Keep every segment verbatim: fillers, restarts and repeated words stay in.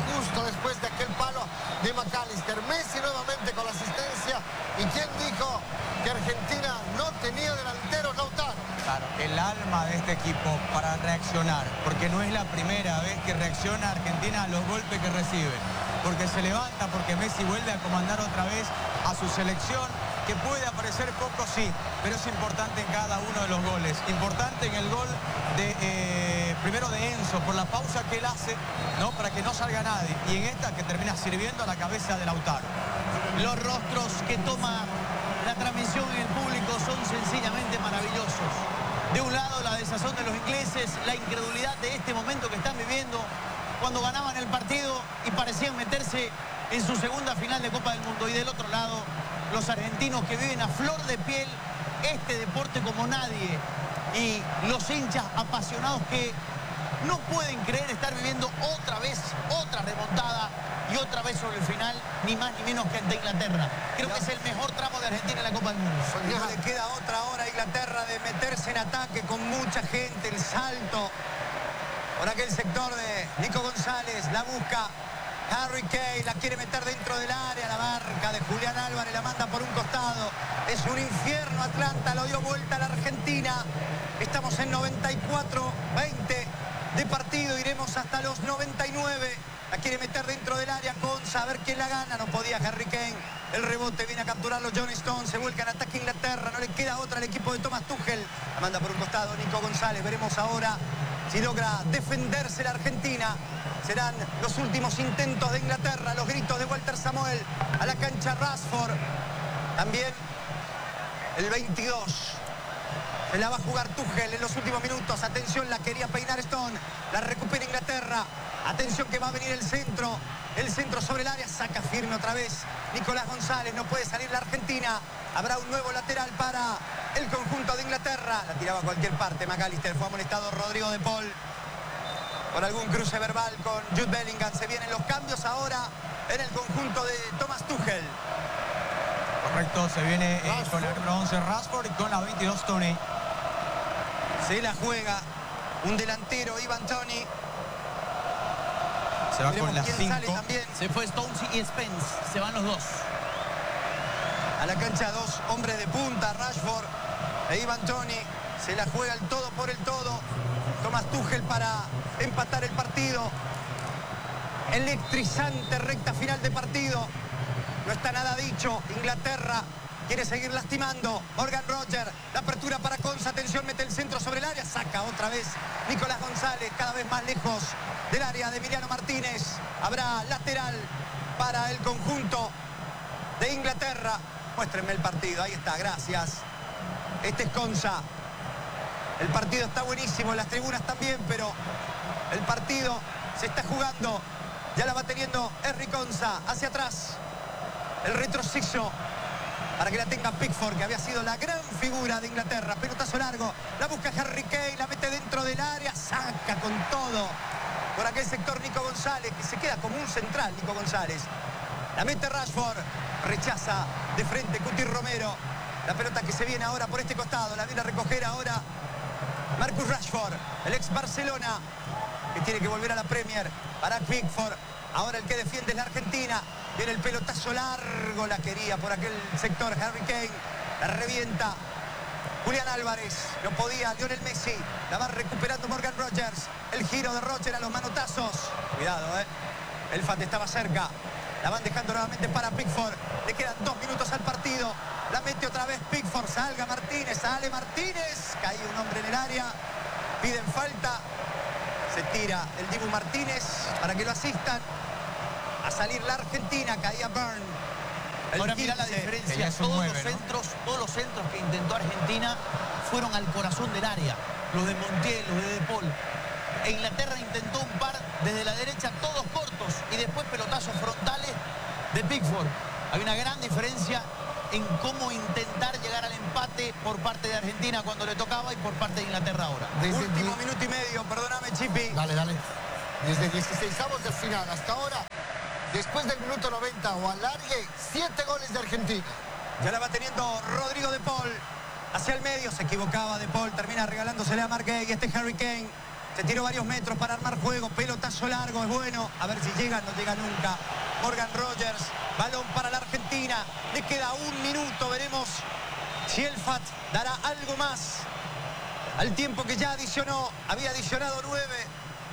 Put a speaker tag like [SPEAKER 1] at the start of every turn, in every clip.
[SPEAKER 1] gusto después de aquel palo de McAllister. Messi nuevamente con la asistencia. ¿Y quién dijo que Argentina no tenía delanteros, Lautaro?
[SPEAKER 2] Claro, el alma de este equipo para reaccionar, porque no es la primera vez que reacciona Argentina a los golpes que recibe, porque se levanta, porque Messi vuelve a comandar otra vez a su selección, que puede aparecer poco, sí, pero es importante en cada uno de los goles. Importante en el gol de eh, primero de Enzo, por la pausa que él hace, ¿no? Para que no salga nadie, y en esta que termina sirviendo a la cabeza de Lautaro.
[SPEAKER 3] Los rostros que toma la transmisión en el público son sencillamente maravillosos. De un lado la desazón de los ingleses, la incredulidad de este momento que están viviendo cuando ganaban el partido y parecían meterse en su segunda final de Copa del Mundo. Y del otro lado, los argentinos que viven a flor de piel este deporte como nadie. Y los hinchas apasionados que no pueden creer estar viviendo otra vez, otra remontada y otra vez sobre el final, ni más ni menos que ante Inglaterra. Creo que es el mejor tramo de Argentina en la Copa del Mundo.
[SPEAKER 4] No le queda otra hora a Inglaterra de meterse en ataque con mucha gente, el salto por aquel sector de Nico González, la busca Harry Kane, la quiere meter dentro del área, la marca de Julián Álvarez, la manda por un costado. Es un infierno Atlanta, lo dio vuelta a la Argentina. Estamos en noventa y cuatro veinte de partido, iremos hasta los noventa y nueve. La quiere meter dentro del área Conza, a ver quién la gana. No podía Harry Kane. El rebote viene a capturarlo John Stones. Se vuelca en ataque Inglaterra. No le queda otra al equipo de Thomas Tuchel. La manda por un costado Nico González. Veremos ahora si logra defenderse la Argentina. Serán los últimos intentos de Inglaterra. Los gritos de Walter Samuel a la cancha Rashford. También el veintidós. Se la va a jugar Tuchel en los últimos minutos. Atención, la quería peinar Stone. La recupera Inglaterra. Atención que va a venir el centro. El centro sobre el área. Saca firme otra vez Nicolás González. No puede salir la Argentina. Habrá un nuevo lateral para el conjunto de Inglaterra. La tiraba a cualquier parte McAllister. Fue amonestado Rodrigo de Paul por algún cruce verbal con Jude Bellingham. Se vienen los cambios ahora en el conjunto de Thomas Tuchel.
[SPEAKER 2] Correcto, se viene eh, con la número once Rashford y con la veintidós Toney.
[SPEAKER 4] Se la juega un delantero, Ivan Toney.
[SPEAKER 2] Se va con la cinco.
[SPEAKER 3] Se fue Stones y Spence. Se van los dos.
[SPEAKER 4] A la cancha dos hombres de punta, Rashford e Ivan Toney. Se la juega el todo por el todo. Thomas Tuchel para empatar el partido. Electrizante recta final de partido. No está nada dicho. Inglaterra quiere seguir lastimando. Morgan Rogers, la apertura para Conza. Atención, mete el centro sobre el área. Saca otra vez Nicolás González, cada vez más lejos del área de Emiliano Martínez. Habrá lateral para el conjunto de Inglaterra. Muéstrenme el partido, ahí está, gracias. Este es Conza. El partido está buenísimo, las tribunas también, pero el partido se está jugando. Ya la va teniendo Henry Conza hacia atrás. El retroceso para que la tenga Pickford, que había sido la gran figura de Inglaterra. Pelotazo largo, la busca Harry Kane, la mete dentro del área, saca con todo por aquel sector Nico González, que se queda como un central Nico González. La mete Rashford, rechaza de frente Cuti Romero. La pelota que se viene ahora por este costado, la viene a recoger ahora Marcus Rashford, el ex Barcelona, que tiene que volver a la Premier para Pickford. Ahora el que defiende es la Argentina. Viene el pelotazo largo, la quería por aquel sector Harry Kane. La revienta Julián Álvarez. No podía Lionel Messi. La va recuperando Morgan Rogers. El giro de Rogers a los manotazos. Cuidado, eh. El Fat estaba cerca. La van dejando nuevamente para Pickford. Le quedan dos minutos al partido. La mete otra vez Pickford. Salga Martínez. Sale Martínez. Cae un hombre en el área. Piden falta. Se tira el Dibu Martínez para que lo asistan. A salir la Argentina, caía Byrne.
[SPEAKER 3] Ahora mira la diferencia. Todos nueve, los centros, ¿no? Todos los centros que intentó Argentina fueron al corazón del área. Los de Montiel, los de De Paul. E Inglaterra intentó un par desde la derecha, todos cortos. Y después pelotazos frontales de Pickford. Hay una gran diferencia en cómo intentar llegar al empate por parte de Argentina cuando le tocaba y por parte de Inglaterra ahora.
[SPEAKER 4] Desde Último el... minuto y medio, perdóname, Chipi.
[SPEAKER 1] Dale, dale. Desde dieciseisavos de final hasta ahora, después del minuto noventa o alargue, siete goles de Argentina.
[SPEAKER 4] Ya la va teniendo Rodrigo de Paul. Hacia el medio, se equivocaba de Paul, termina regalándosele a Marquez y este Harry Kane. Se tiró varios metros para armar juego. Pelotazo largo, es bueno. A ver si llega, no llega nunca. Morgan Rogers, balón para la Argentina. Le queda un minuto, veremos si Elfat dará algo más al tiempo que ya adicionó. Había adicionado nueve.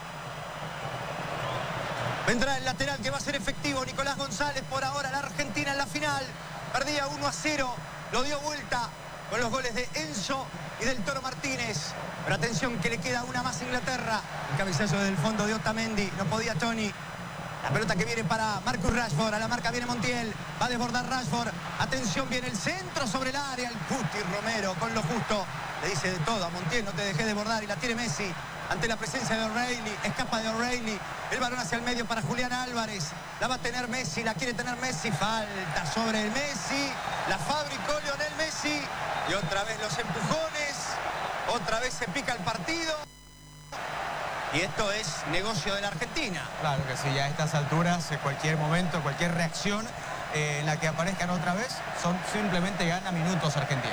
[SPEAKER 4] Vendrá el lateral que va a ser efectivo. Nicolás González, por ahora la Argentina en la final. Perdía uno a cero. Lo dio vuelta con los goles de Enzo y del Toro Martínez. Pero atención que le queda una más a Inglaterra. El cabezazo del fondo de Otamendi. No podía Tony. La pelota que viene para Marcus Rashford. A la marca viene Montiel. Va a desbordar Rashford. Atención, viene el centro sobre el área. El Cuti Romero con lo justo. Le dice de todo a Montiel. No te dejé desbordar. Y la tiene Messi. Ante la presencia de O'Reilly, escapa de O'Reilly, el balón hacia el medio para Julián Álvarez, la va a tener Messi, la quiere tener Messi, falta sobre el Messi, la fabricó Lionel Messi, y otra vez los empujones, otra vez se pica el partido, y esto es negocio de la Argentina.
[SPEAKER 2] Claro que sí, ya a estas alturas, en cualquier momento, cualquier reacción eh, en la que aparezcan otra vez, son simplemente gana minutos Argentina.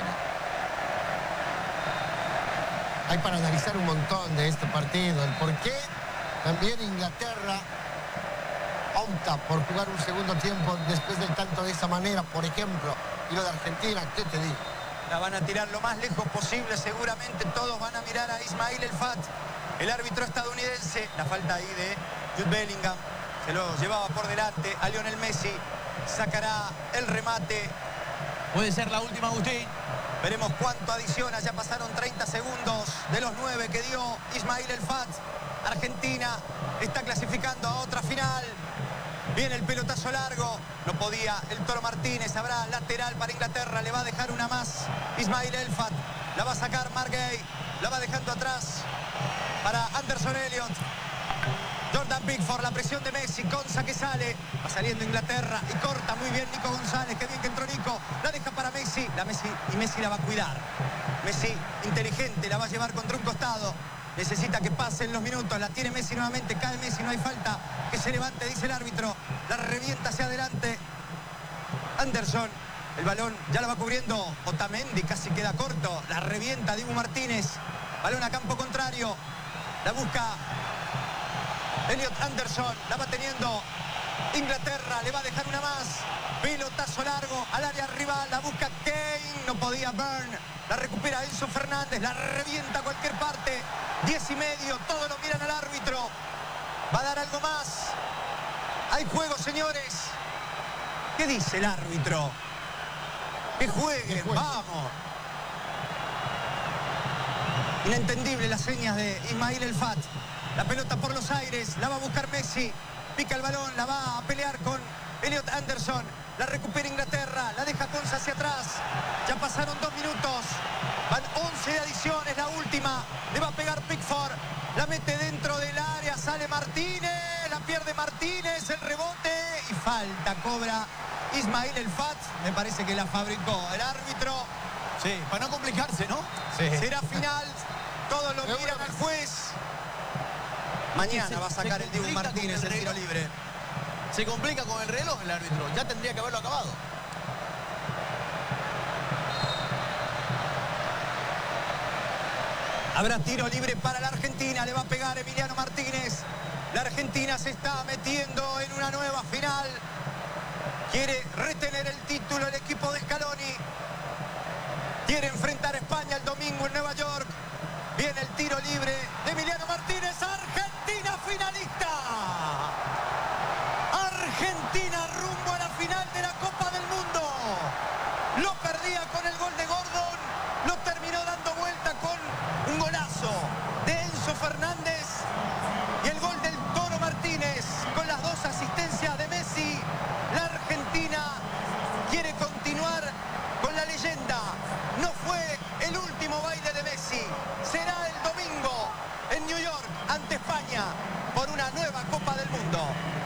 [SPEAKER 1] Hay para analizar un montón de este partido, el por qué también Inglaterra opta por jugar un segundo tiempo después del tanto de esa manera, por ejemplo, y lo de Argentina, ¿qué te digo?
[SPEAKER 4] La van a tirar lo más lejos posible, seguramente todos van a mirar a Ismail Elfat, el árbitro estadounidense. La falta ahí de Jude Bellingham, se lo llevaba por delante a Lionel Messi, sacará el remate.
[SPEAKER 3] Puede ser la última, Agustín.
[SPEAKER 4] Veremos cuánto adiciona, ya pasaron treinta segundos de los nueve que dio Ismail Elfat. Argentina está clasificando a otra final. Viene el pelotazo largo, no podía el Toro Martínez, habrá lateral para Inglaterra, le va a dejar una más Ismail Elfat. La va a sacar Mark Gay, la va dejando atrás para Anderson Elliott. Jordan Pickford, la presión de Messi, Conza que sale, va saliendo Inglaterra y corta muy bien Nico González, qué bien que entró Nico, la deja para Messi, la Messi y Messi la va a cuidar. Messi, inteligente, la va a llevar contra un costado, necesita que pasen los minutos, la tiene Messi nuevamente, cae Messi, no hay falta, que se levante, dice el árbitro, la revienta hacia adelante Anderson, el balón ya la va cubriendo Otamendi, casi queda corto, la revienta Dibu Martínez, balón a campo contrario, la busca Elliot Anderson, la va teniendo Inglaterra, le va a dejar una más. Pelotazo largo al área rival, la busca Kane, no podía Burn. La recupera Enzo Fernández, la revienta a cualquier parte. Diez y medio, todos lo miran al árbitro. Va a dar algo más. Hay juego, señores. ¿Qué dice el árbitro? Que jueguen, vamos. Inentendible las señas de Ismail Elfat. La pelota por los aires, la va a buscar Messi. Pica el balón, la va a pelear con Elliot Anderson. La recupera Inglaterra, la deja Conza hacia atrás. Ya pasaron dos minutos. Van once de adiciones, la última. Le va a pegar Pickford. La mete dentro del área, sale Martínez. La pierde Martínez, el rebote. Y falta, cobra Ismail Elfat. Me parece que la fabricó el árbitro.
[SPEAKER 3] Sí, para no complicarse, ¿no?
[SPEAKER 2] Sí.
[SPEAKER 4] Será final. Todos lo miran al juez. Mañana
[SPEAKER 3] se,
[SPEAKER 4] va a sacar el Dibu Martínez el tiro libre.
[SPEAKER 3] Se complica con el reloj el árbitro. Ya tendría que haberlo acabado.
[SPEAKER 4] Habrá tiro libre para la Argentina. Le va a pegar Emiliano Martínez. La Argentina se está metiendo en una nueva final. Quiere retener el título el equipo de Scaloni. Quiere enfrentar a España el domingo en Nueva York. Viene el tiro libre de Emiliano Martínez. Argentina finalista. Argentina rumbo a la final de la Copa del Mundo. Lo perdía con el gol de Gordon. Lo terminó dando vuelta con un golazo de Enzo Fernández. Y el gol del Toro Martínez con las dos asistencias de Messi. La Argentina quiere continuar con la leyenda. No fue el último baile de Messi. Será el domingo en New York ante España por una nueva Copa del Mundo.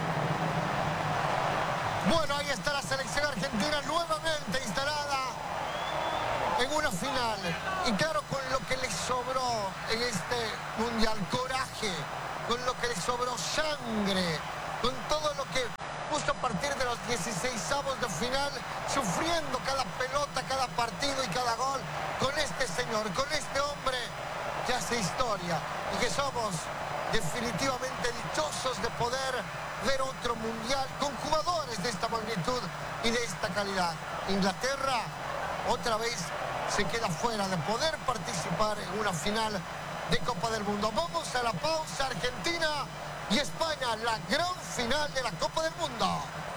[SPEAKER 1] Bueno, ahí está la selección argentina nuevamente instalada en una final. Y claro, con lo que le sobró en este mundial, coraje, con lo que le sobró sangre, con todo lo que puso a partir de los dieciseisavos de final, sufriendo cada pelota, cada partido y cada gol, con este señor, con este hombre que hace historia y que somos definitivamente dichosos de poder ver otro mundial con jugadores de esta magnitud y de esta calidad. Inglaterra otra vez se queda fuera de poder participar en una final de Copa del Mundo. Vamos a la pausa. Argentina y España, la gran final de la Copa del Mundo.